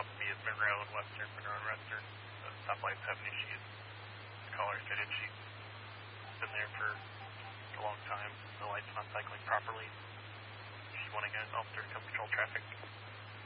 south of me is Monroe and Western. Monroe and Western. The stoplights have an issue. The collar fitted. She's been there for a long time. The light's not cycling properly. She's wanting an officer to come control traffic.